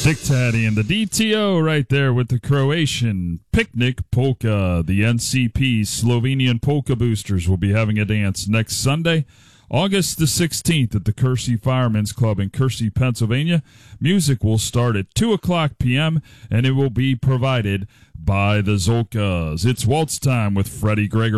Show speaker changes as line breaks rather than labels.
Dick Taddy and the DTO right there with the Croatian Picnic Polka. The NCP Slovenian Polka Boosters will be having a dance next Sunday, August the 16th at the Kersey Firemen's Club in Kersey, Pennsylvania. Music will start at 2 o'clock p.m. and it will be provided by the Zolkas. It's waltz time with Freddie Gregory.